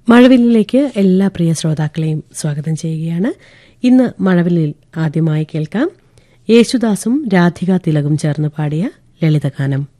മഴവില്ലിലേക്ക് എല്ലാ പ്രിയ ശ്രോതാക്കളെയും സ്വാഗതം ചെയ്യുകയാണ്. ഇന്ന് മഴവില്ലിൽ ആദ്യമായി കേൾക്കാം യേശുദാസും രാധിക തിലകും ചേർന്ന് പാടിയ ലളിതഗാനം.